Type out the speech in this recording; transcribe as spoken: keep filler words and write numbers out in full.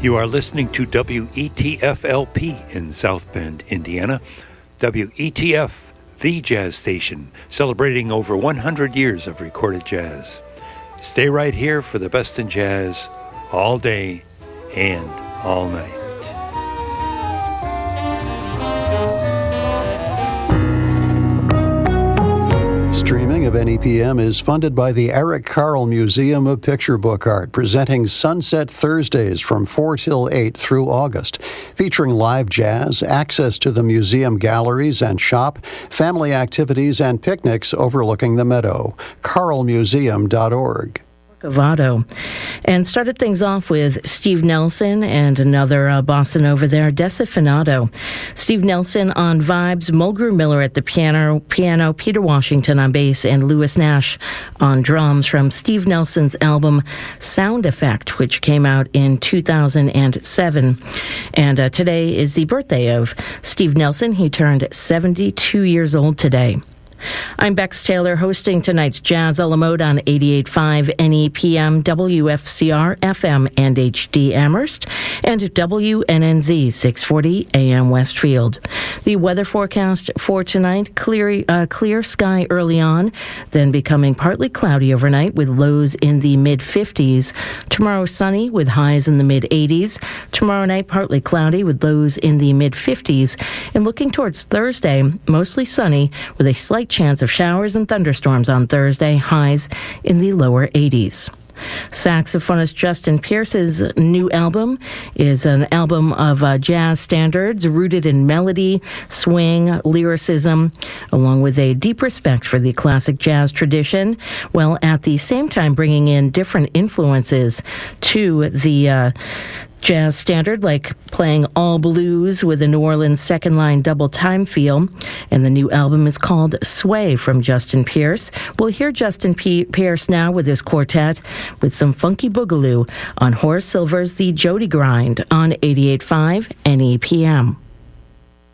You are listening to W E T F L P in South Bend, Indiana. W E T F, the jazz station, celebrating over one hundred years of recorded jazz. Stay right here for the best in jazz, all day and all night. Streaming of N E P M is funded by the Eric Carle Museum of Picture Book Art, presenting Sunset Thursdays from four till eight through August, featuring live jazz, access to the museum galleries and shop, family activities, and picnics overlooking the meadow. carle museum dot org. Cavato, and started things off with Steve Nelson and another uh, bossa nova there, Desafinado. Steve Nelson on vibes, Mulgrew Miller at the piano, piano, Peter Washington on bass, and Lewis Nash on drums from Steve Nelson's album Sound Effect, which came out in two thousand seven. And uh, today is the birthday of Steve Nelson. He turned seventy-two years old today. I'm Bex Taylor, hosting tonight's Jazz a la Mode on eighty-eight point five N E P M, W F C R, F M, and H D Amherst, and W N N Z six forty A M Westfield. The weather forecast for tonight, clear, uh, clear sky early on, then becoming partly cloudy overnight with lows in the mid-fifties. Tomorrow sunny with highs in the mid-eighties. Tomorrow night partly cloudy with lows in the mid-fifties. And looking towards Thursday, mostly sunny with a slight chance of showers and thunderstorms on Thursday, highs in the lower eighties. Saxophonist Justin Pierce's new album is an album of uh, jazz standards rooted in melody, swing, lyricism, along with a deep respect for the classic jazz tradition, while at the same time bringing in different influences to the uh, jazz standard, like playing all blues with a New Orleans second line double time feel. And the new album is called Sway from Justin Pierce. We'll hear Justin P- Pierce now with his quartet with some funky boogaloo on Horace Silver's The Jody Grind on eighty-eight point five N E P M.